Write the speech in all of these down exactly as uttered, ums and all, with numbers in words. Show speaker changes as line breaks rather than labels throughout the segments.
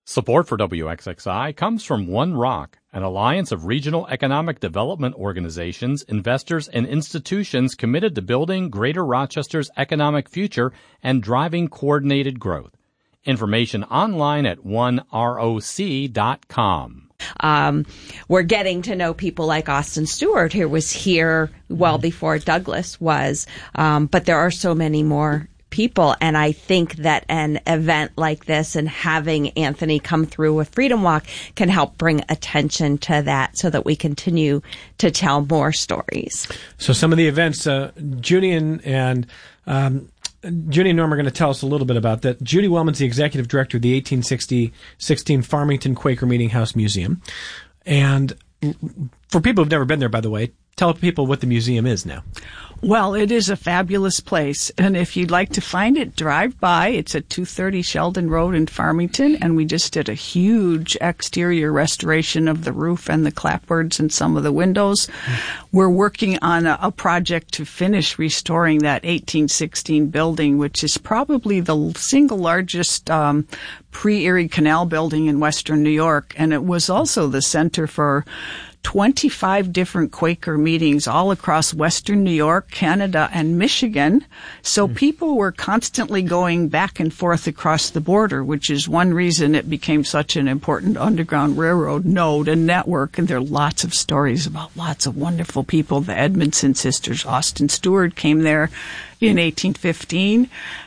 Support for W X X I comes from One Rock, an alliance of regional economic development organizations, investors, and institutions committed to building Greater Rochester's economic future and driving coordinated growth. Information online at one roc dot com.
Um, we're getting to know people like Austin Stewart, who was here well before Douglas was, um, but there are so many more people, and I think that an event like this and having Anthony come through with Freedom Walk can help bring attention to that so that we continue to tell more stories.
So some of the events, uh, Judy and, and um, Judy and Norm are going to tell us a little bit about that. Judy Wellman's the executive director of the eighteen sixteen Farmington Quaker Meeting House Museum. And for people who've never been there, by the way, tell people what the museum is now.
Well, it is a fabulous place, and if you'd like to find it, drive by. It's at two thirty Sheldon Road in Farmington, and we just did a huge exterior restoration of the roof and the clapboards and some of the windows. Mm. We're working on a, a project to finish restoring that eighteen sixteen building, which is probably the single largest um, pre-Erie Canal building in Western New York, and it was also the center for twenty-five different Quaker meetings all across Western New York, Canada, and Michigan. So mm. people were constantly going back and forth across the border, which is one reason it became such an important Underground Railroad node and network. And there are lots of stories about lots of wonderful people. The Edmondson sisters, Austin Stewart, came there in eighteen fifteen.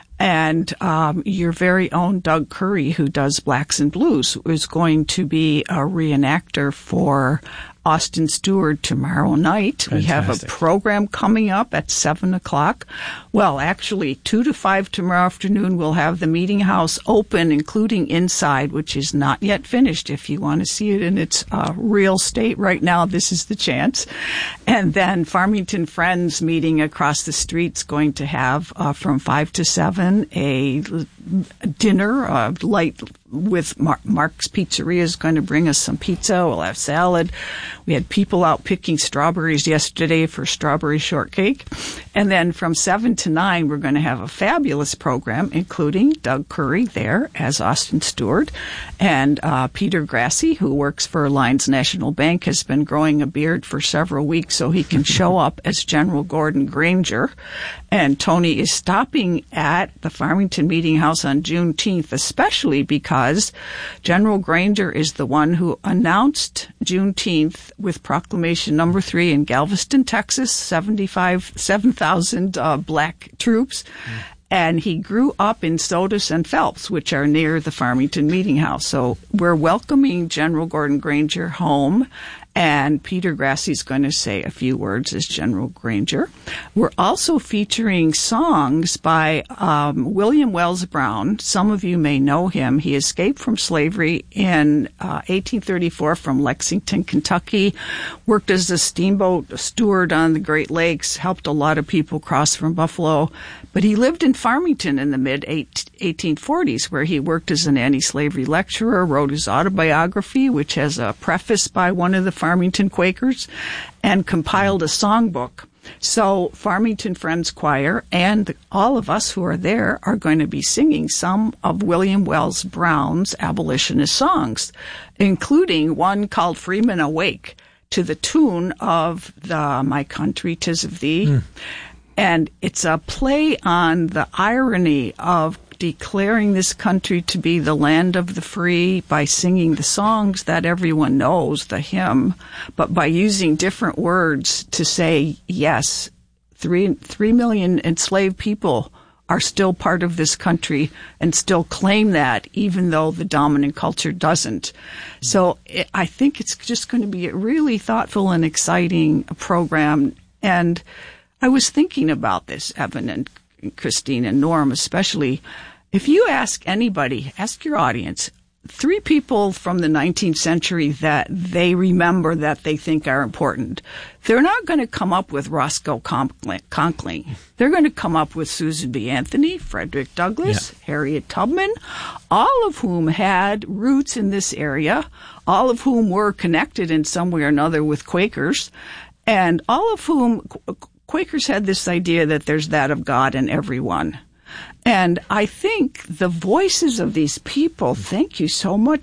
And um, your very own Doug Curry, who does Blacks and Blues, is going to be a reenactor for Austin Stewart tomorrow night. Fantastic. We have a program coming up at seven o'clock. Well, actually, two to five tomorrow afternoon, we'll have the meeting house open, including inside, which is not yet finished. If you want to see it in its uh, real state right now, this is the chance. And then Farmington Friends meeting across the street's going to have, uh, from five to seven, a dinner, uh, light with Mar- Mark's Pizzeria is going to bring us some pizza. We'll have salad. We had people out picking strawberries yesterday for strawberry shortcake. And then from seven to nine, we're going to have a fabulous program, including Doug Curry there as Austin Stewart. And uh, Peter Grassi, who works for Alliance National Bank, has been growing a beard for several weeks so he can show up as General Gordon Granger. And Tony is stopping at the Farmington Meeting House on Juneteenth, especially because General Granger is the one who announced Juneteenth with proclamation number three in Galveston, Texas, seventy-five, seven thousand uh, black troops. Mm. And he grew up in Sodus and Phelps, which are near the Farmington Meeting House. So we're welcoming General Gordon Granger home. And Peter Grassi is going to say a few words as General Granger. We're also featuring songs by um, William Wells Brown. Some of you may know him. He escaped from slavery in uh, eighteen thirty-four from Lexington, Kentucky, worked as a steamboat steward on the Great Lakes, helped a lot of people cross from Buffalo. But he lived in Farmington in the mid eighteen forties, where he worked as an anti-slavery lecturer, wrote his autobiography, which has a preface by one of the Farmington Quakers, and compiled a songbook. So Farmington Friends Choir and all of us who are there are going to be singing some of William Wells Brown's abolitionist songs, including one called Freeman Awake, to the tune of the My Country 'Tis of Thee. Mm. And it's a play on the irony of declaring this country to be the land of the free by singing the songs that everyone knows, the hymn, but by using different words to say, yes, three, three million enslaved people are still part of this country and still claim that, even though the dominant culture doesn't. So it, I think it's just going to be a really thoughtful and exciting program. And I was thinking about this, Evan and Christine and Norm especially. If you ask anybody, ask your audience, three people from the nineteenth century that they remember that they think are important, they're not going to come up with Roscoe Conkling. They're going to come up with Susan B. Anthony, Frederick Douglass, yeah. Harriet Tubman, all of whom had roots in this area, all of whom were connected in some way or another with Quakers, and all of whom Quakers had this idea that there's that of God in everyone. And I think the voices of these people, thank you so much,